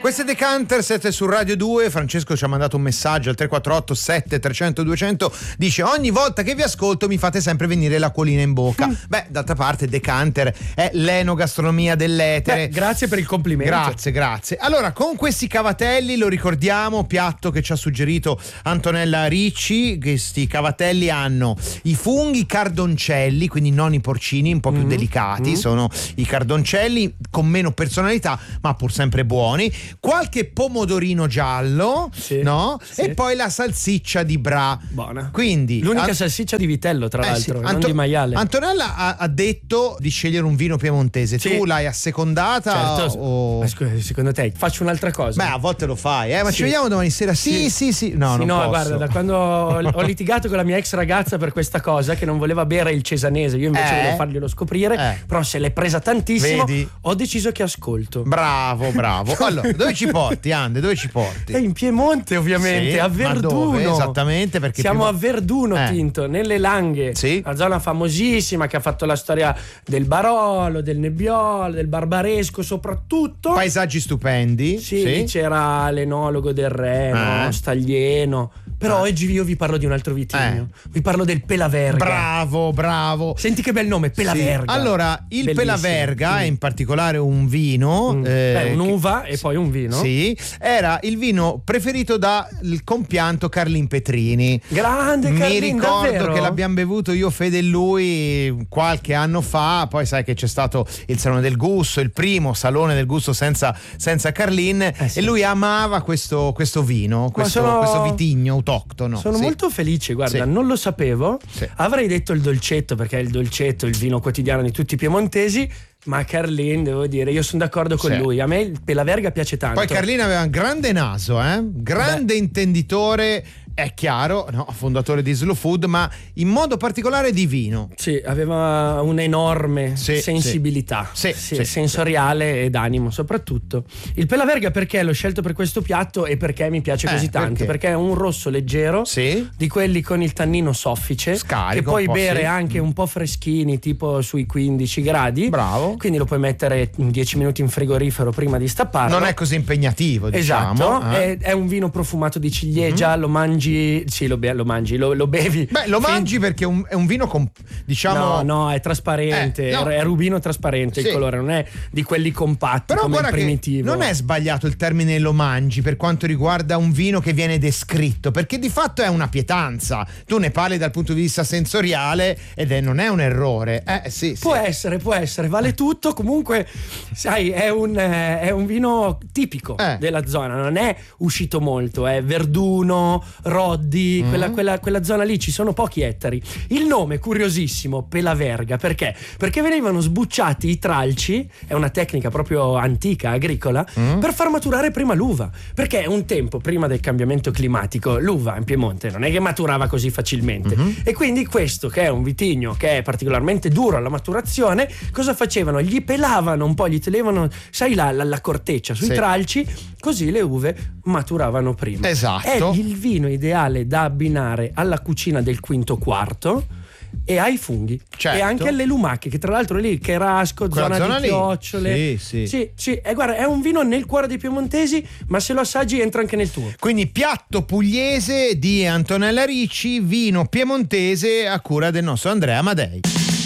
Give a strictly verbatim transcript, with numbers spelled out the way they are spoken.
Queste Decanter, siete su Radio due. Francesco ci ha mandato un messaggio al tre quattro otto sette trecento duecento, dice: ogni volta che vi ascolto mi fate sempre venire l'acquolina in bocca. Mm. Beh, d'altra parte Decanter è l'enogastronomia dell'etere. Beh, grazie per il complimento. Grazie, grazie. Allora, con questi cavatelli, lo ricordiamo, piatto che ci ha suggerito Antonella Ricci, questi cavatelli hanno i funghi cardoncelli, quindi non i porcini, un po' più mm. delicati, mm. sono i cardoncelli con meno personalità ma pur sempre buoni, qualche pomodorino giallo, sì, no? Sì. E poi la salsiccia di Bra. Buona. Quindi l'unica an- salsiccia di vitello, tra eh l'altro, sì. non Anto- di maiale. Antonella ha, ha detto di scegliere un vino piemontese. Sì. Tu l'hai assecondata? Certo. O... Ma scusa, secondo te faccio un'altra cosa? Beh, a volte lo fai, eh? Ma sì. Ci vediamo domani sera? Sì, sì, sì. sì. No, sì, non no, posso. Guarda, da quando ho litigato con la mia ex ragazza per questa cosa, che non voleva bere il cesanese, io invece eh? volevo farglielo scoprire, eh. però se l'è presa tantissimo. Vedi? Ho deciso che ascolto. Bravo, bravo. Allora, dove ci porti, Ande? Dove ci porti? È in Piemonte, ovviamente, sì, a Verduno. Ma dove? Esattamente, perché siamo Piemont- a Verduno, eh. Tinto, nelle Langhe, sì. una zona famosissima che ha fatto la storia del Barolo, del Nebbiolo, del Barbaresco, soprattutto. Paesaggi stupendi. Sì, sì. C'era l'enologo del Reno, eh. Staglieno. Però eh. oggi io vi parlo di un altro vitigno. Eh. Vi parlo del Pelaverga. Bravo, bravo. Senti che bel nome, Pelaverga. Sì. Allora, il Bellissimo. Pelaverga mm. è in particolare un vino. Mm. Eh, Beh, un'uva che, e poi un vino. Sì, era il vino preferito dal compianto Carlin Petrini. Grande Carlin, Mi ricordo davvero? che l'abbiamo bevuto io, Fede e lui qualche anno fa. Poi sai che c'è stato il Salone del Gusto, il primo Salone del Gusto senza, senza Carlin, eh sì. e lui amava questo, questo vino, questo, sono... questo vitigno autoctono. Sono sì. molto felice, guarda, sì. non lo sapevo. Sì. Avrei detto il dolcetto, perché è il dolcetto, il vino quotidiano di tutti i piemontesi. Ma Carlin, devo dire, io sono d'accordo con sì. lui. A me il Pelaverga piace tanto. Poi Carlin aveva un grande naso, eh? Grande Beh. intenditore. È chiaro, no? Fondatore di Slow Food, ma in modo particolare di vino. Sì, aveva un'enorme sì, sensibilità sì. Sì, sì, sensoriale sì. ed animo soprattutto. Il Pelaverga perché l'ho scelto per questo piatto e perché mi piace eh, così tanto? Perché? perché è un rosso leggero, sì. di quelli con il tannino soffice, Scarico, che puoi bere sì. anche un po' freschini, tipo sui quindici gradi. Bravo. Quindi lo puoi mettere dieci minuti in frigorifero prima di stapparlo. Non è così impegnativo, diciamo. Esatto, eh. è, è un vino profumato di ciliegia, mm-hmm. lo mangi, sì, lo, be- lo mangi, lo, lo bevi. Beh, lo mangi fin... perché è un, è un vino con, diciamo. No, no, è trasparente, eh, no. è rubino trasparente sì. il colore, non è di quelli compatti. Però come il guarda primitivo. Che non è sbagliato il termine lo mangi per quanto riguarda un vino che viene descritto, perché di fatto è una pietanza. Tu ne parli dal punto di vista sensoriale ed è, non è un errore. Eh, sì, può sì. essere, può essere, vale tutto. Comunque, sai, è un, eh, è un vino tipico eh. della zona, non è uscito molto, è Verduno, Roddi, mm. quella, quella, quella zona lì, ci sono pochi ettari. Il nome, curiosissimo, Pelaverga, perché? Perché venivano sbucciati i tralci, è una tecnica proprio antica, agricola, mm. per far maturare prima l'uva, perché un tempo, prima del cambiamento climatico, l'uva in Piemonte non è che maturava così facilmente, mm-hmm. e quindi questo, che è un vitigno che è particolarmente duro alla maturazione, cosa facevano? Gli pelavano un po', gli tenevano, sai, la, la, la corteccia sui sì. tralci, così le uve maturavano prima. Esatto. È il vino ideale da abbinare alla cucina del quinto quarto e ai funghi, certo. e anche alle lumache, che tra l'altro è lì, Cherasco, Quella zona, zona di Chiocciole. Sì, sì. Sì, sì. E guarda, è un vino nel cuore dei piemontesi, ma se lo assaggi entra anche nel tuo. Quindi piatto pugliese di Antonella Ricci, vino piemontese a cura del nostro Andrea Amadei.